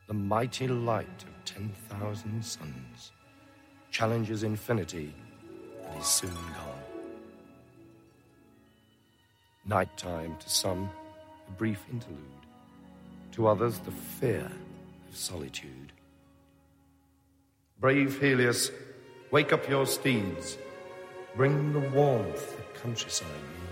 the mighty light of 10,000 suns, challenges infinity and is soon gone. Nighttime to some, a brief interlude, to others the fear of solitude. Brave Helios, wake up your steeds, bring the warmth the countryside needs.